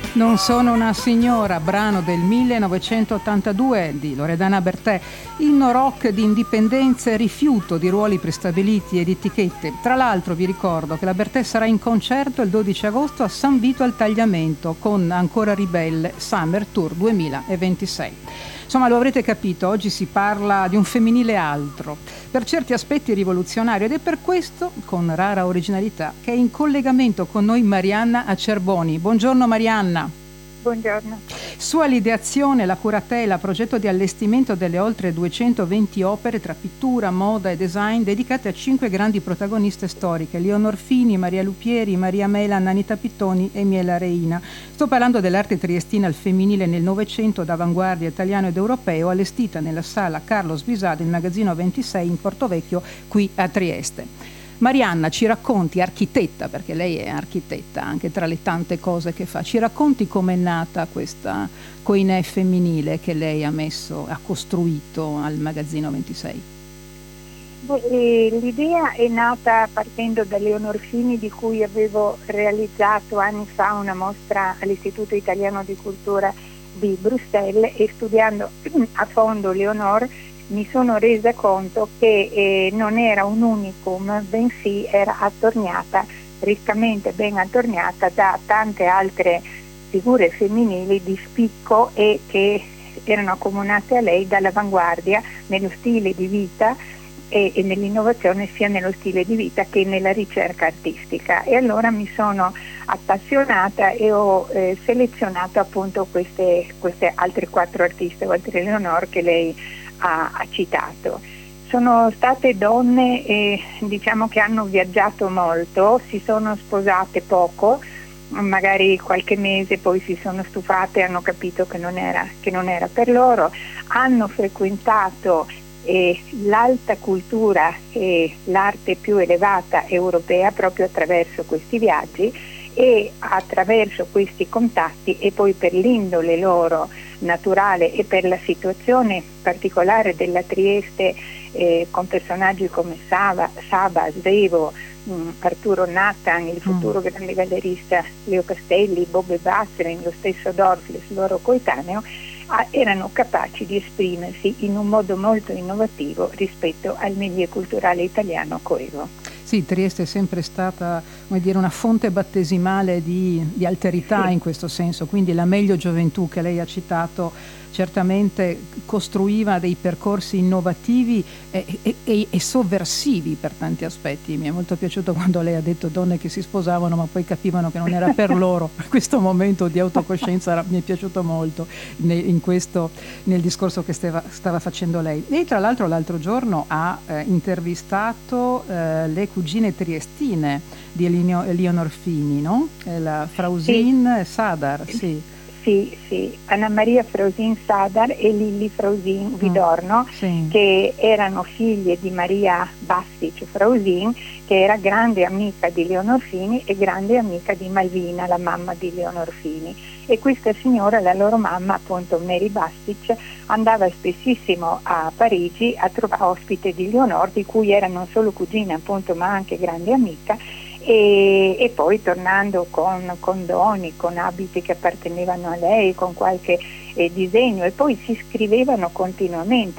Non sono una signora, brano del 1982 di Loredana Bertè, inno rock di indipendenza e rifiuto di ruoli prestabiliti ed etichette. Tra l'altro vi ricordo che la Bertè sarà in concerto il 12 agosto a San Vito al Tagliamento con Ancora Ribelle Summer Tour 2026. Insomma, lo avrete capito, oggi si parla di un femminile altro, per certi aspetti rivoluzionario, ed è per questo, con rara originalità, che è in collegamento con noi Marianna Acerboni. Buongiorno Marianna. Buongiorno. Sua l'ideazione, la curatela, progetto di allestimento delle oltre 220 opere tra pittura, moda e design dedicate a 5 grandi protagoniste storiche: Leonor Fini, Maria Lupieri, Maria Melan, Anita Pittoni e Miela Reina. Sto parlando dell'arte triestina al femminile nel Novecento d'avanguardia italiano ed europeo, allestita nella sala Carlo Sbisà del Magazzino 26 in Portovecchio, qui a Trieste. Marianna, ci racconti, architetta, perché lei è architetta anche tra le tante cose che fa, ci racconti com'è nata questa Koinè femminile che lei ha costruito al Magazzino 26? L'idea è nata partendo da Leonor Fini, di cui avevo realizzato anni fa una mostra all'Istituto Italiano di Cultura di Bruxelles, e studiando a fondo Leonor mi sono resa conto che non era un unicum, bensì era attorniata, riccamente ben attorniata da tante altre figure femminili di spicco e che erano accomunate a lei dall'avanguardia nello stile di vita e nell'innovazione, sia nello stile di vita che nella ricerca artistica. E allora mi sono appassionata e ho selezionato appunto queste altre 4 artiste, oltre a Leonor, che lei ha citato. Sono state donne diciamo che hanno viaggiato molto, si sono sposate poco, magari qualche mese, poi si sono stufate e hanno capito che non era per loro, hanno frequentato l'alta cultura e l'arte più elevata europea proprio attraverso questi viaggi e attraverso questi contatti, e poi per l'indole loro naturale e per la situazione particolare della Trieste, con personaggi come Saba, Svevo, Arturo Nathan, il futuro grande gallerista Leo Castelli, Bobbe Basserin, lo stesso Dorfles, loro coetaneo, erano capaci di esprimersi in un modo molto innovativo rispetto al milieu culturale italiano coevo. Sì, Trieste è sempre stata, come dire, una fonte battesimale di alterità, sì, in questo senso, quindi la meglio gioventù che lei ha citato certamente costruiva dei percorsi innovativi e sovversivi per tanti aspetti. Mi è molto piaciuto quando lei ha detto donne che si sposavano ma poi capivano che non era per loro. Questo momento di autocoscienza mi è piaciuto molto nel discorso che stava facendo lei. E tra l'altro l'altro giorno ha intervistato le cugine triestine di Leonor Fini, no? La Frausin Sadar, sì. Sì, Anna Maria Frausin Sadar e Lilli Frausin Vidorno, sì, che erano figlie di Maria Bastic Frausin, che era grande amica di Leonor Fini e grande amica di Malvina, la mamma di Leonor Fini. E questa signora, la loro mamma, appunto Mary Bastic, andava spessissimo a Parigi a trovare ospite di Leonor, di cui era non solo cugina appunto ma anche grande amica, e poi tornando con doni, con abiti che appartenevano a lei, con qualche disegno, e poi si scrivevano continuamente.